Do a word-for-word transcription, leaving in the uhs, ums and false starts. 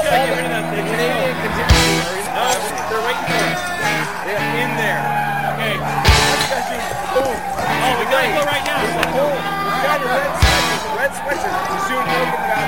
gotta get rid of that thing. Canadian contingency. No, they're waiting for us. Yeah, in there. Okay. Boom. Oh, we gotta go right now. Boom. We've got a red switch. Red switch. Zoom over the